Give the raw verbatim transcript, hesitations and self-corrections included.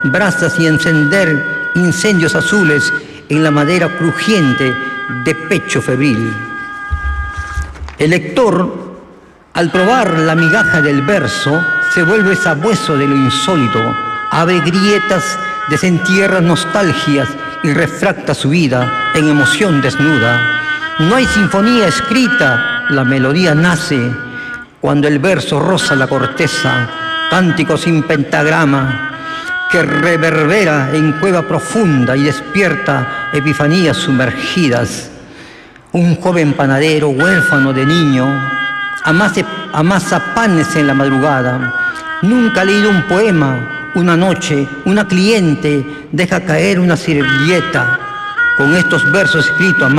brasas y encender incendios azules en la madera crujiente de pecho febril. El lector, al probar la migaja del verso, se vuelve sabueso de lo insólito, abre grietas, desentierra nostalgias y refracta su vida en emoción desnuda. No hay sinfonía escrita, la melodía nace cuando el verso roza la corteza, cántico sin pentagrama, que reverbera en cueva profunda y despierta epifanías sumergidas. Un joven panadero, huérfano de niño, amase, amasa panes en la madrugada. Nunca ha leído un poema. Una noche, una cliente deja caer una servilleta con estos versos escritos a mano.